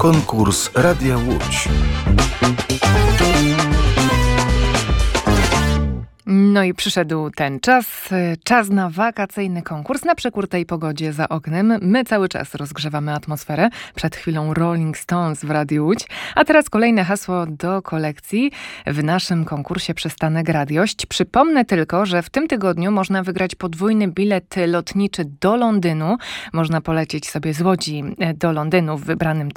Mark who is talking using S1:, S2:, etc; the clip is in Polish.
S1: Konkurs Radia Łódź.
S2: No i przyszedł ten czas na wakacyjny konkurs. Na przekór tej pogodzie za oknem my cały czas rozgrzewamy atmosferę. Przed chwilą Rolling Stones w Radiu Łódź. A teraz kolejne hasło do kolekcji w naszym konkursie Przystanek Radiość. Przypomnę tylko, że w tym tygodniu można wygrać podwójny bilet lotniczy do Londynu. Można polecieć sobie z Łodzi do Londynu w wybranym